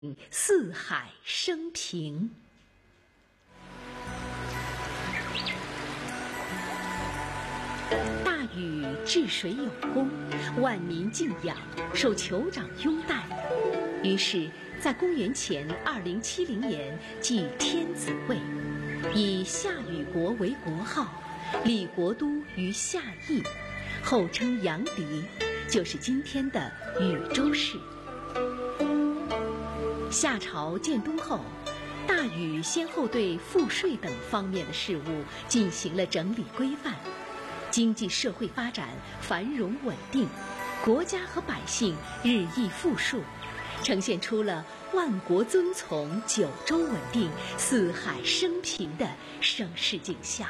四海升平。大禹治水有功，万民敬仰，受酋长拥戴。于是，在公元前2070年即天子位，以夏禹国为国号，立国都于夏邑，后称阳翟，就是今天的禹州市。夏朝建都后，大禹先后对赋税等方面的事务进行了整理规范，经济社会发展繁荣稳定，国家和百姓日益富庶，呈现出了万国遵从、九州稳定、四海升平的盛世景象。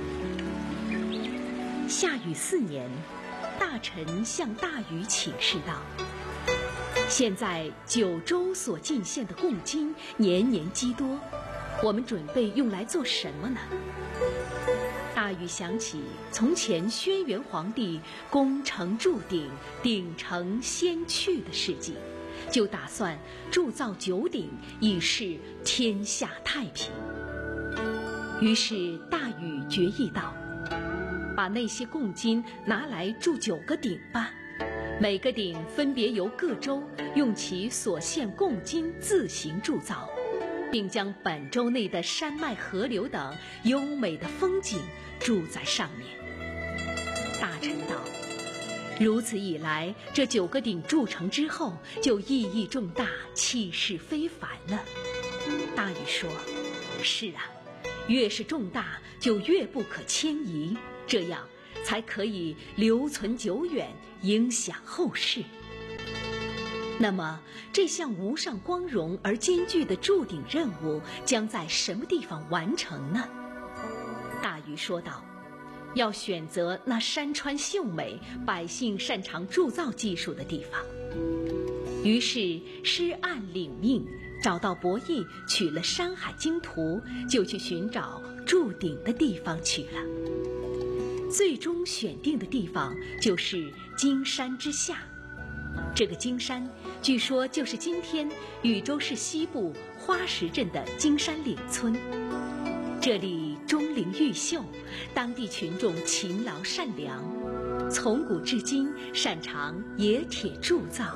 夏禹4年，大臣向大禹请示道：现在九州所进献的贡金年年积多，我们准备用来做什么呢？大禹想起从前轩辕皇帝攻城筑鼎，鼎城先去的事迹，就打算铸造九鼎，以示天下太平。于是大禹决议道：把那些贡金拿来铸9个鼎吧，每个鼎分别由各州用其所献贡金自行铸造，并将本州内的山脉河流等优美的风景铸在上面。大臣道：如此一来，这9个鼎铸成之后，就意义重大，气势非凡了。大禹说：是啊，越是重大，就越不可迁移，这样才可以留存久远，影响后世。那么，这项无上光荣而艰巨的铸鼎任务将在什么地方完成呢？大禹说道：要选择那山川秀美、百姓擅长铸造技术的地方。于是施按领命，找到伯益，取了《山海经图》，就去寻找铸鼎的地方去了。最终选定的地方就是金山之下。这个金山据说就是今天禹州市西部花石镇的金山岭村。这里钟灵毓秀，当地群众勤劳善良，从古至今擅长冶铁铸造。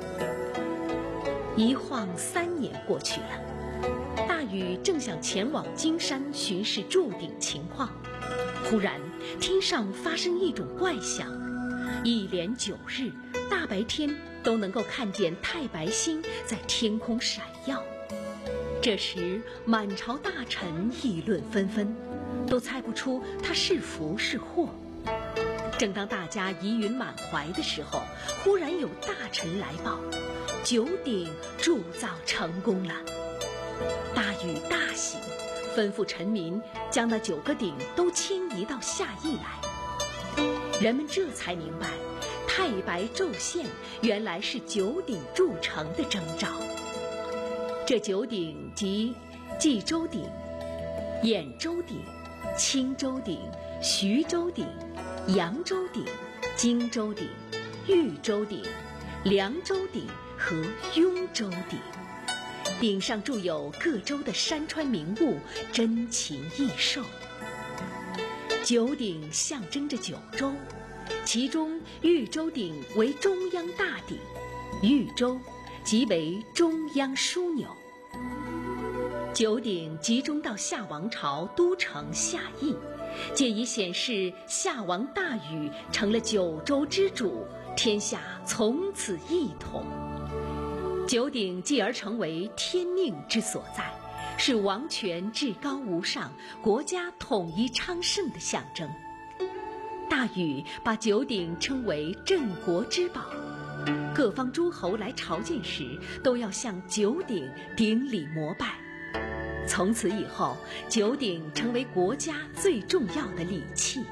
一晃3年过去了，大禹正想前往金山巡视铸鼎情况，忽然天上发生一种怪象，一连9日，大白天都能够看见太白星在天空闪耀。这时满朝大臣议论纷纷，都猜不出他是福是祸。正当大家疑云满怀的时候，忽然有大臣来报，9鼎铸造成功了。大禹大喜，吩咐臣民将那9个鼎都迁移到夏邑来。人们这才明白，太白昼现原来是9鼎铸成的征兆。这9鼎即冀州鼎、兖州鼎、青州鼎、徐州鼎、扬州鼎、荆州鼎、豫州鼎、凉州鼎和雍州鼎。鼎上铸有各州的山川名物，珍禽异兽。9鼎象征着9州，其中豫州鼎为中央大鼎，豫州即为中央枢纽。9鼎集中到夏王朝都城夏邑，借以显示夏王大禹成了9州之主，天下从此一统。9鼎继而成为天命之所在，是王权至高无上、国家统一昌盛的象征。大禹把9鼎称为镇国之宝，各方诸侯来朝见时，都要向9鼎顶礼膜拜。从此以后，9鼎成为国家最重要的礼器。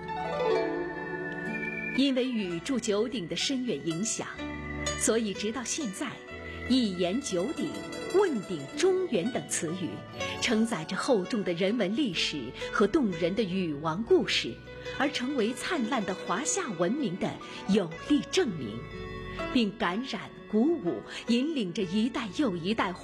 因为禹铸9鼎的深远影响，所以直到现在，一言9鼎、问鼎中原等词语，承载着厚重的人文历史和动人的禹王故事，而成为灿烂的华夏文明的有力证明， 并感染、鼓舞、引领着一代又一代